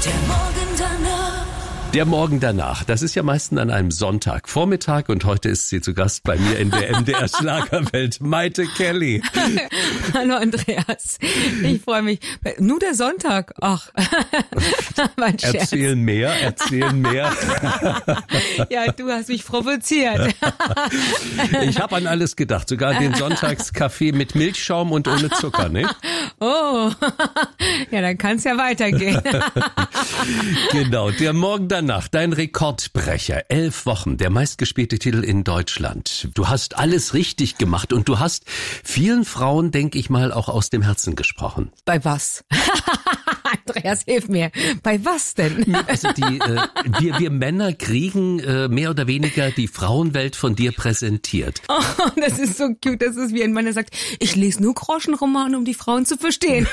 Der Morgen danach, das ist ja meistens an einem Sonntagvormittag und heute ist sie zu Gast bei mir in der MDR Schlagerwelt, Mayte Kelly. Hallo Andreas, ich freue mich. Nur der Sonntag, ach, mein Scherz. Erzähl mehr. Ja, du hast mich provoziert. Ich habe an alles gedacht, sogar den Sonntagskaffee mit Milchschaum und ohne Zucker, ne? Oh, ja, dann kann es ja weitergehen. Genau, der Morgen danach, dein Rekordbrecher, 11 Wochen, der meistgespielte Titel in Deutschland. Du hast alles richtig gemacht und du hast vielen Frauen, denke ich mal, auch aus dem Herzen gesprochen. Bei was? Andreas, hilf mir. Bei was denn? Also wir Männer kriegen mehr oder weniger die Frauenwelt von dir präsentiert. Oh, das ist so cute. Das ist wie ein Mann, der sagt, ich lese nur Groschenromane, um die Frauen zu verstehen.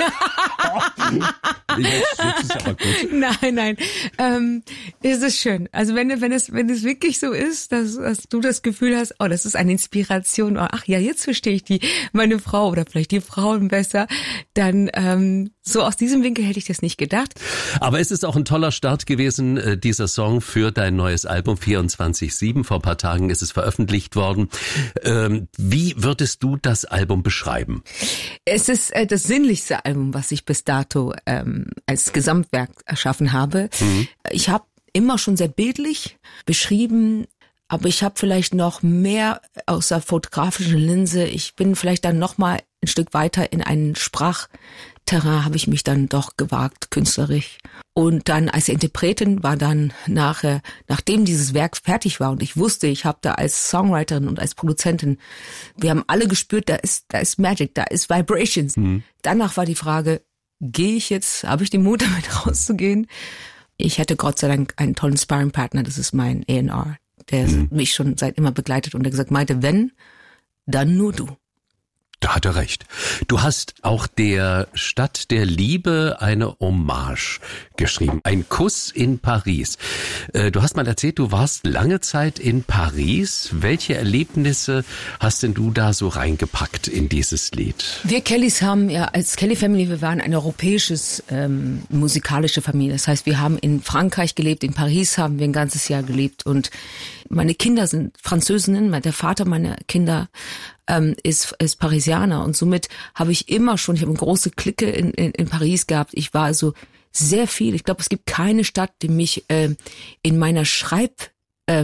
Jetzt ist aber gut. Nein. Es ist schön. Also wenn es wirklich so ist, dass du das Gefühl hast, oh, das ist eine Inspiration, oh, ach ja, jetzt verstehe ich meine Frau oder vielleicht die Frauen besser, dann so aus diesem Winkel hätte ich das nicht gedacht. Aber es ist auch ein toller Start gewesen, dieser Song für dein neues Album 24/7. Vor ein paar Tagen ist es veröffentlicht worden. Wie würdest du das Album beschreiben? Es ist das sinnlichste Album, was ich bis dato als Gesamtwerk erschaffen habe. Mhm. Ich habe immer schon sehr bildlich beschrieben, aber ich habe vielleicht noch mehr aus der fotografischen Linse. Ich bin vielleicht dann noch mal ein Stück weiter in einen Sprachterrain, habe ich mich dann doch gewagt, künstlerisch. Und dann als Interpretin war dann nachdem dieses Werk fertig war und ich wusste, ich habe da als Songwriterin und als Produzentin, wir haben alle gespürt, da ist Magic, da ist Vibrations. Mhm. Danach war die Frage, habe ich den Mut, damit rauszugehen? Ich hätte Gott sei Dank einen tollen Sparringpartner, das ist mein A&R, der mich schon seit immer begleitet und der gesagt meinte, wenn, dann nur du. Da hat er recht. Du hast auch der Stadt der Liebe eine Hommage geschrieben. Ein Kuss in Paris. Du hast mal erzählt, du warst lange Zeit in Paris. Welche Erlebnisse hast denn du da so reingepackt in dieses Lied? Wir Kellys haben ja als Kelly Family, wir waren eine europäisches musikalische Familie. Das heißt, wir haben in Frankreich gelebt, in Paris haben wir ein ganzes Jahr gelebt und meine Kinder sind Französinnen, der Vater meiner Kinder ist Parisianer und somit habe ich immer schon, ich habe eine große Clique in Paris gehabt. Ich war also sehr viel, ich glaube, es gibt keine Stadt, die mich in meiner Schreibwelt,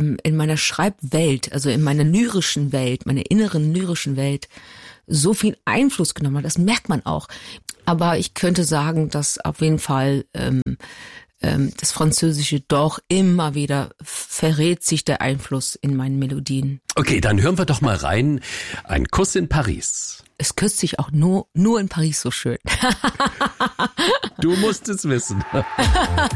also in meiner lyrischen Welt, meiner inneren lyrischen Welt so viel Einfluss genommen hat. Das merkt man auch. Aber ich könnte sagen, dass auf jeden Fall das Französische doch immer wieder verrät sich der Einfluss in meinen Melodien. Okay, dann hören wir doch mal rein. Ein Kuss in Paris. Es küsst sich auch nur in Paris so schön. Du musst es wissen.